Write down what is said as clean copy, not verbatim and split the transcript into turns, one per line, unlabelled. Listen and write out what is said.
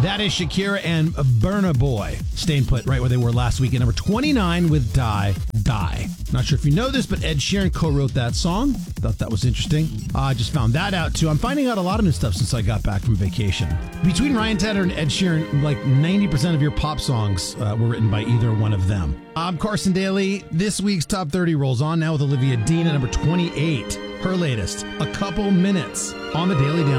That is Shakira and Burna Boy, staying put right where they were last week at number 29 with Die. Not sure if you know this, but Ed Sheeran co-wrote that song. Thought that was interesting. I just found that out too. I'm finding out a lot of new stuff since I got back from vacation. Between Ryan Tedder and Ed Sheeran, like 90% of your pop songs were written by either one of them. I'm Carson Daly. This week's Top 30 rolls on now with Olivia Dean at number 28. Her latest, A Couple Minutes, on the Daily Down.